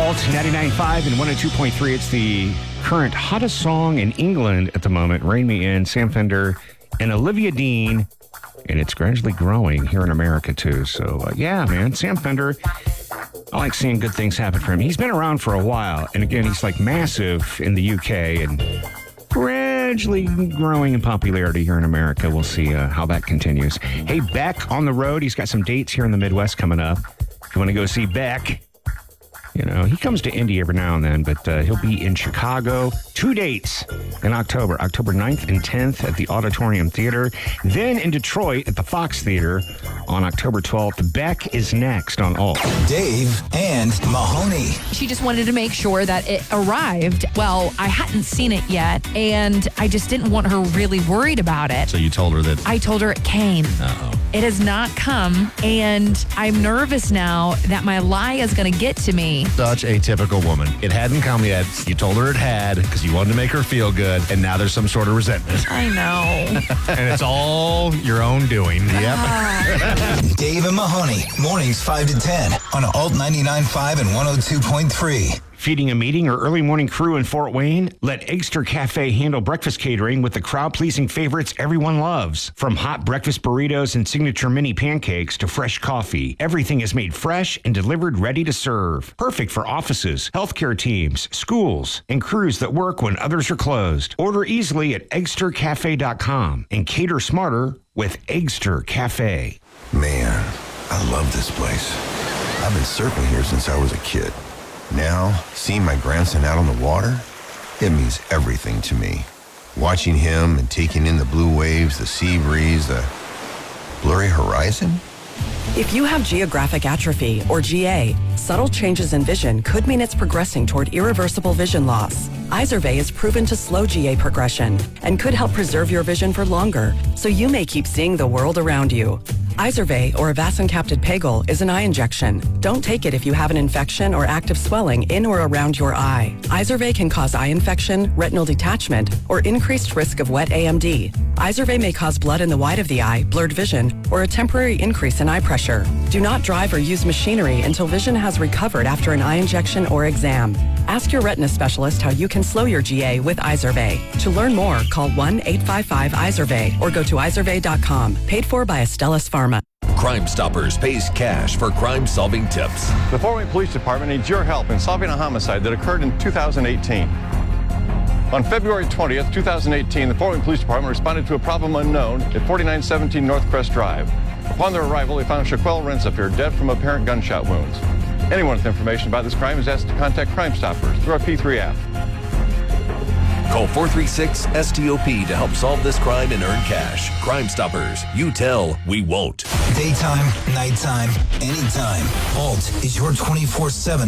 Alt 99.5 and 102.3. It's the current hottest song in England at the moment. Rain Me In, Sam Fender, and Olivia Dean. And it's gradually growing here in America, too. So, yeah, man, Sam Fender, I like seeing good things happen for him. He's been around for a while. And again, he's like massive in the UK and gradually growing in popularity here in America. We'll see how that continues. Hey, Beck on the road. He's got some dates here in the Midwest coming up. If you want to go see Beck, you know, he comes to Indy every now and then, but he'll be in Chicago. 2 dates in October 9th and 10th at the Auditorium Theater. Then in Detroit at the Fox Theater on October 12th. Beck is next on Alt. Dave and Mahoney. She just wanted to make sure that it arrived. Well, I hadn't seen it yet, and I just didn't want her really worried about it. So you told her that... I told her it came. Uh-oh. It has not come, and I'm nervous now that my lie is going to get to me. Such a typical woman. It hadn't come yet. You told her it had because you wanted to make her feel good, and now there's some sort of resentment. I know. And it's all your own doing. Yep. Dave and Mahoney, mornings 5 to 10 on Alt 99.5 and 102.3. Feeding a meeting or early morning crew in Fort Wayne? Let Eggster Cafe handle breakfast catering with the crowd-pleasing favorites everyone loves. From hot breakfast burritos and signature mini pancakes to fresh coffee, everything is made fresh and delivered ready to serve. Perfect for offices, healthcare teams, schools, and crews that work when others are closed. Order easily at eggstercafe.com and cater smarter with Eggster Cafe. Man, I love this place. I've been surfing here since I was a kid. Now, seeing my grandson out on the water, it means everything to me. Watching him and taking in the blue waves, the sea breeze, the blurry horizon. If you have geographic atrophy, or GA, subtle changes in vision could mean it's progressing toward irreversible vision loss. Izervay is proven to slow GA progression and could help preserve your vision for longer, so you may keep seeing the world around you. Izervay, or avacincaptad pegol, is an eye injection. Don't take it if you have an infection or active swelling in or around your eye. Izervay can cause eye infection, retinal detachment, or increased risk of wet AMD. Izervay may cause blood in the white of the eye, blurred vision, or a temporary increase in eye pressure. Do not drive or use machinery until vision has recovered after an eye injection or exam. Ask your retina specialist how you can slow your GA with Izervay. To learn more, call 1-855-IZERVAY or go to izervay.com. Paid for by Astellas Pharma. Crime Stoppers pays cash for crime-solving tips. The Fort Wayne Police Department needs your help in solving a homicide that occurred in 2018. On February 20th, 2018, the Fort Wayne Police Department responded to a problem unknown at 4917 North Crest Drive. Upon their arrival, they found Shaquelle Rensifer dead from apparent gunshot wounds. Anyone with information about this crime is asked to contact Crime Stoppers through our P3 app. Call 436-STOP to help solve this crime and earn cash. Crime Stoppers. You tell, we won't. Daytime, nighttime, anytime. Alt is your 24/7